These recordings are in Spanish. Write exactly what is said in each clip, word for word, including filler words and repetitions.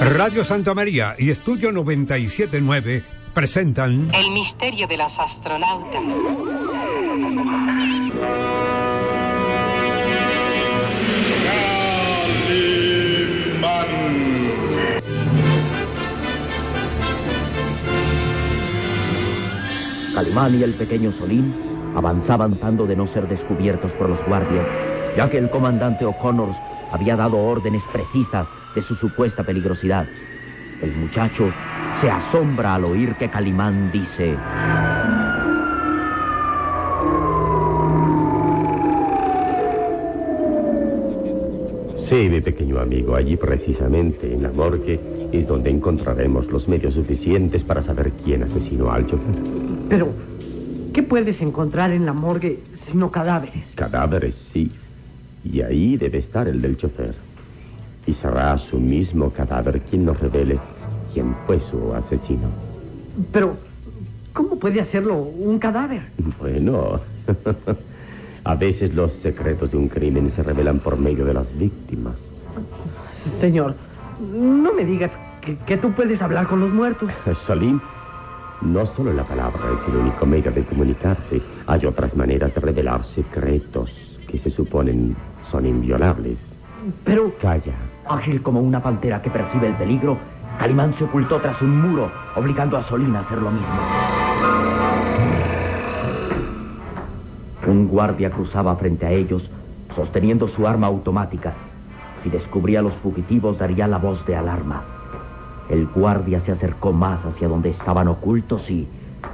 Radio Santa María y Estudio noventa y siete punto nueve presentan El misterio de las astronautas. Calimán y el pequeño Solín avanzaban tratando de no ser descubiertos por los guardias, ya que el comandante O'Connor había dado órdenes precisas de su supuesta peligrosidad. El muchacho se asombra al oír que Calimán dice: Sí, mi pequeño amigo, allí precisamente, en la morgue, es donde encontraremos los medios suficientes para saber quién asesinó al chofer. Pero, ¿qué puedes encontrar en la morgue sino cadáveres? Cadáveres, sí. Y ahí debe estar el del chofer. Y será su mismo cadáver quien nos revele quién fue su asesino. Pero, ¿cómo puede hacerlo un cadáver? Bueno, a veces los secretos de un crimen se revelan por medio de las víctimas. Señor, no me digas que, que tú puedes hablar con los muertos. Solín, no solo la palabra es el único medio de comunicarse. Hay otras maneras de revelar secretos que se suponen son inviolables. Pero... Calla. Ágil como una pantera que percibe el peligro, Calimán se ocultó tras un muro, obligando a Solín a hacer lo mismo. Un guardia cruzaba frente a ellos, sosteniendo su arma automática. Si descubría a los fugitivos, daría la voz de alarma. El guardia se acercó más hacia donde estaban ocultos y...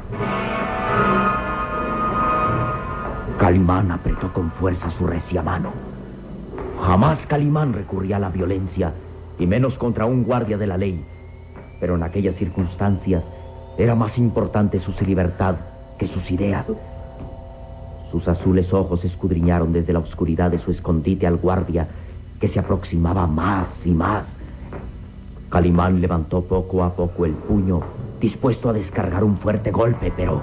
Calimán apretó con fuerza su recia mano. Jamás Calimán recurría a la violencia, y menos contra un guardia de la ley. Pero en aquellas circunstancias era más importante su libertad que sus ideas. Sus azules ojos escudriñaron desde la oscuridad de su escondite al guardia, que se aproximaba más y más. Calimán levantó poco a poco el puño, dispuesto a descargar un fuerte golpe, pero...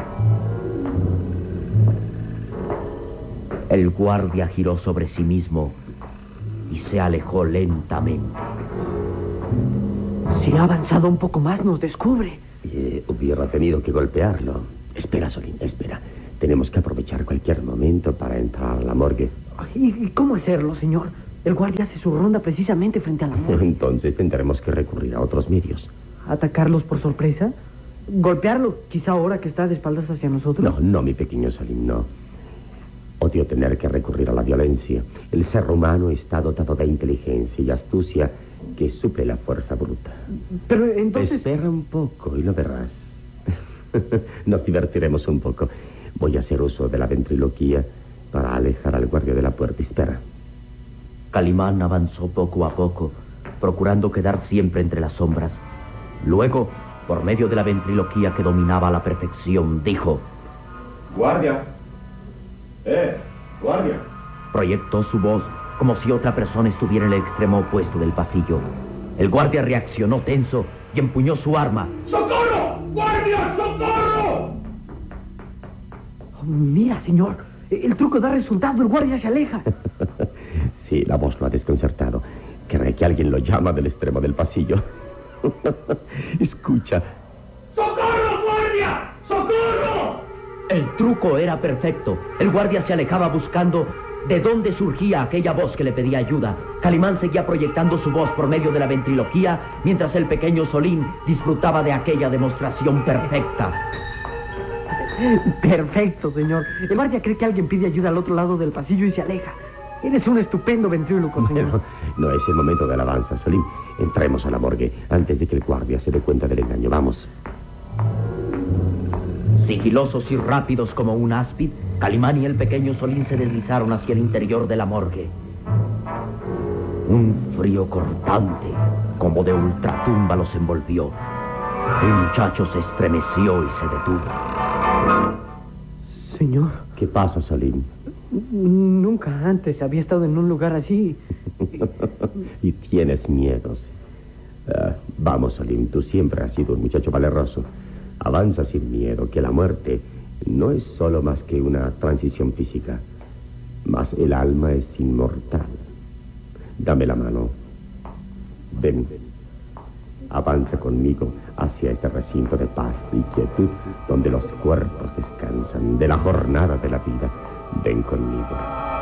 El guardia giró sobre sí mismo y se alejó lentamente. Si ha avanzado un poco más, nos descubre. Eh, hubiera tenido que golpearlo. Espera, Solín, espera. Tenemos que aprovechar cualquier momento para entrar a la morgue. ¿Y cómo hacerlo, señor? El guardia hace su ronda precisamente frente a la morgue. Entonces tendremos que recurrir a otros medios. ¿Atacarlos por sorpresa? ¿Golpearlo quizá ahora que está de espaldas hacia nosotros? No, no, mi pequeño Solín, no. Odio tener que recurrir a la violencia. El ser humano está dotado de inteligencia y astucia que suple la fuerza bruta. Pero entonces... Espera un poco y lo verás. Nos divertiremos un poco. Voy a hacer uso de la ventriloquía para alejar al guardia de la puerta. Espera. Calimán avanzó poco a poco, procurando quedar siempre entre las sombras. Luego, por medio de la ventriloquía que dominaba a la perfección, dijo: ¡Guardia! ¡Eh! ¡Guardia! Proyectó su voz como si otra persona estuviera en el extremo opuesto del pasillo. El guardia reaccionó tenso y empuñó su arma. ¡Socorro! ¡Guardia! ¡Socorro! Oh, mira, señor, el truco da resultado, el guardia se aleja. Sí, la voz lo ha desconcertado. Cree que alguien lo llama del extremo del pasillo. Escucha. ¡Socorro, guardia! ¡Socorro! El truco era perfecto. El guardia se alejaba buscando de dónde surgía aquella voz que le pedía ayuda. Calimán seguía proyectando su voz por medio de la ventriloquía, mientras el pequeño Solín disfrutaba de aquella demostración perfecta. Perfecto, señor. El guardia cree que alguien pide ayuda al otro lado del pasillo y se aleja. Eres un estupendo ventríloco, señor. Bueno, no es el momento de alabanza, Solín. Entremos a la morgue antes de que el guardia se dé cuenta del engaño. Vamos. Sigilosos y rápidos como un áspid, Calimán y el pequeño Solín se deslizaron hacia el interior de la morgue. Un frío cortante, como de ultratumba, los envolvió. El muchacho se estremeció y se detuvo. Señor. ¿Qué pasa, Solín? Nunca antes había estado en un lugar así. Y tienes miedos. Uh, vamos, Solín, tú siempre has sido un muchacho valeroso. Avanza sin miedo, que la muerte no es solo más que una transición física, mas el alma es inmortal. Dame la mano. Ven. Avanza conmigo hacia este recinto de paz y quietud donde los cuerpos descansan de la jornada de la vida. Ven conmigo.